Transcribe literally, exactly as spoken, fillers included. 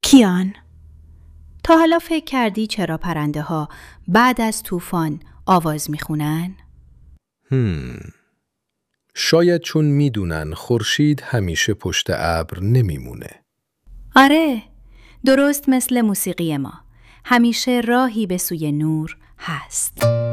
کیان، تا حالا فکر کردی چرا پرنده ها بعد از طوفان آواز میخونن؟ هم. شاید چون میدونن خورشید همیشه پشت ابر نمیمونه. آره، درست مثل موسیقی ما. همیشه راهی به سوی نور هست.